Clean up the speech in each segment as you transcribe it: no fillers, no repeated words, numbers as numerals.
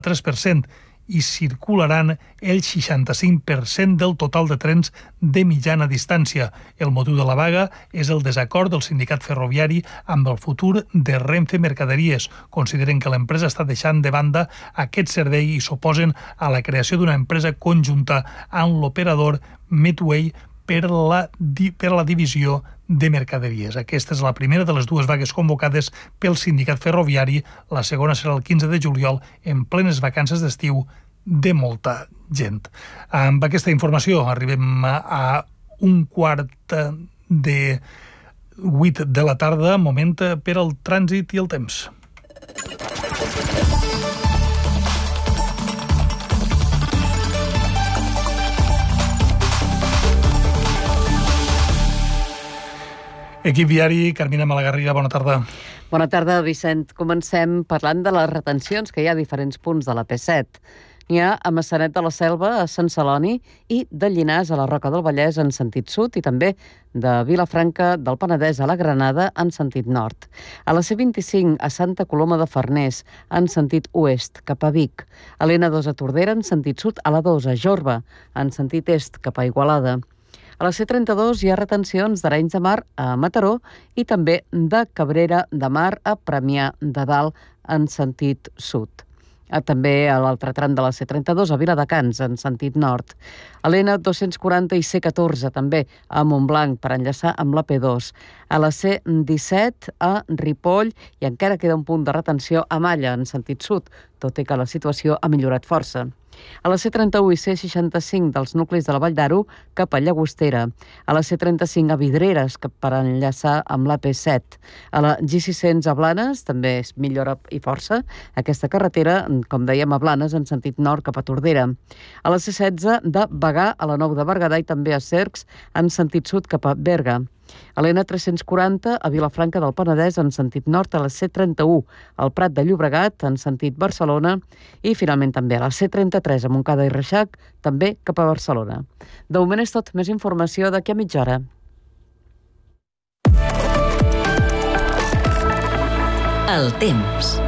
3% i circularan el 65% del total de trens de mitjana distància. El motiu de la vaga és el desacord del sindicat ferroviari amb el futur de Renfe Mercaderies. Consideren que l'empresa està deixant de banda aquest servei i s'oposen a la creació d'una empresa conjunta amb l'operador Medway per la divisió de mercaderies. Aquesta és la primera de les dues vagues convocades pel sindicat ferroviari. La segona serà el 15 de juliol, en plenes vacances d'estiu de molta gent. Amb aquesta informació arribem a 7:15 de la tarda, moment per al trànsit i el temps. Equip viari, Carmina Malagarriga, bona tarda. Bona tarda, Vicent. Comencem parlant de les retencions que hi ha a diferents punts de la P7. N'hi ha a Maçanet de la Selva, a Sant Celoni, i de Llinars a la Roca del Vallès en sentit sud, i també de Vilafranca del Penedès a la Granada en sentit nord. A la C25 a Santa Coloma de Farners en sentit oest cap a Vic. A l'N2 a Tordera en sentit sud, a la 2 a Jorba en sentit est cap a Igualada. A la C32 hi ha retencions d'Arenys de Mar a Mataró i també de Cabrera de Mar a Premià de Dalt en sentit sud. També a l'altre tram de la C32 a Viladecans en sentit nord. A l'N240 i C14 també a Montblanc per enllaçar amb la P2. A la C17 a Ripoll i encara queda un punt de retenció a Malla en sentit sud, tot i que la situació ha millorat força. A la C31 i C65 dels nuclis de la Vall d'Aro cap a Llagostera. A la C35 a Vidreres per enllaçar amb la P7. A la G600 a Blanes també es millora i força aquesta carretera, com dèiem, a Blanes en sentit nord cap a Tordera. A la C16 de Bagà a la Nou de Berguedà i també a Cercs en sentit sud cap a Berga. A l'N340 a Vilafranca del Penedès en sentit nord, a la C31 al Prat de Llobregat en sentit Barcelona i finalment també a la C33 a Montcada i Reixac també cap a Barcelona. De moment és tot. Més informació d'aquí a mitja hora. El temps.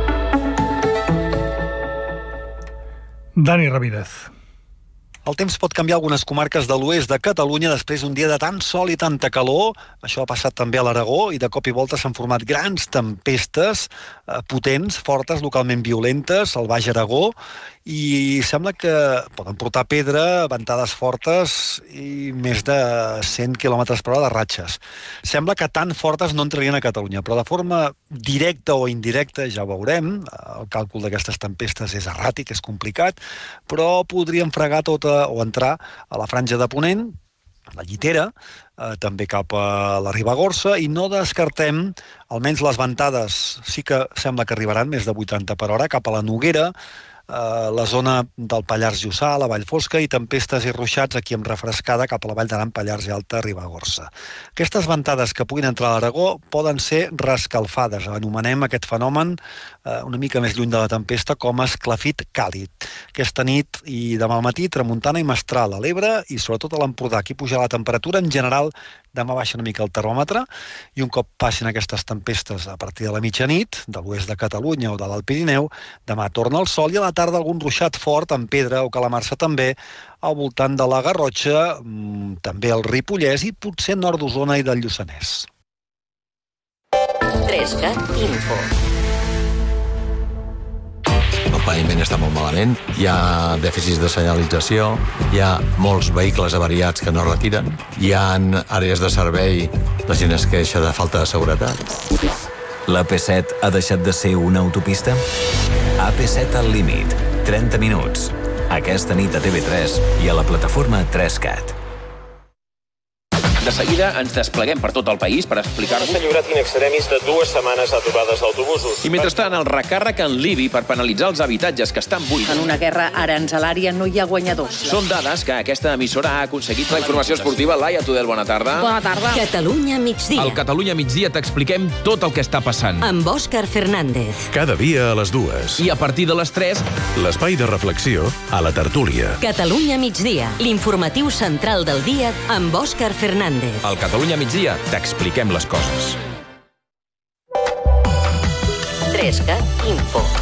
Dani Ramírez. El temps pot canviar algunes comarques de l'oest de Catalunya després d'un dia de tant sol i tanta calor. Això ha passat també a l'Aragó i de cop i volta s'han format grans tempestes potents, fortes, localment violentes al Baix Aragó i sembla que poden portar pedra, ventades fortes i més de 100 km per hora de ratxes. Sembla que tan fortes no entrarien a Catalunya, però de forma directa o indirecta, ja ho veurem, el càlcul d'aquestes tempestes és erràtic, és complicat, però podrien fregar tota o entrar a la franja de Ponent, la Llitera, també cap a la Ribagorça, i no descartem, almenys les ventades sí que sembla que arribaran més de 80 per hora, cap a la Noguera, la zona del Pallars Jussà, la Vall Fosca, i tempestes i ruixats aquí amb refrescada cap a la Vall d'Aran, Pallars i Alta, Ribagorça. Aquestes ventades que puguin entrar a l'Aragó poden ser rescalfades. Anomenem aquest fenomen una mica més lluny de la tempesta com a esclafit càlid. Aquesta nit i demà al matí, tramuntana i mestral a l'Ebre i sobretot a l'Empordà. Aquí puja la temperatura. En general, demà baixa una mica el termòmetre i un cop passin aquestes tempestes a partir de la mitjanit, de l'oest de Catalunya o de l'Alt Pirineu, demà torna el sol i a la tarda algun ruixat fort amb pedra o calamarsa també al voltant de la Garrotxa, també el Ripollès i potser nord d'Osona i del Lluçanès. 3CAT Info. El paviment està molt malament, hi ha dèficits de senyalització, hi ha molts vehicles avariats que no retiren, hi ha àrees de servei, la gent es queixa de falta de seguretat. La P7 ha deixat de ser una autopista? AP7 al límit, 30 minuts. Aquesta nit a TV3 i a la plataforma 3CAT. De seguida ens despleguem per tot el país per explicar-vos... S'ha lliurat in extremis de 2 setmanes d'aturades d'autobusos. I mentrestant, el recàrrec en l'IBI per penalitzar els habitatges que estan buits. En una guerra aranzelària no hi ha guanyadors. Són dades que aquesta emissora ha aconseguit. La informació esportiva, Laia Tudel, bona tarda. Bona tarda. Catalunya migdia. Al Catalunya migdia t'expliquem tot el que està passant. Amb Òscar Fernández. Cada dia a les 2. I a partir de les 3... l'espai de reflexió a la tertúlia. Catalunya migdia, l'informatiu central del dia amb Òscar Fernández. Al Catalunya migdia t'expliquem les coses. 3CAT Info.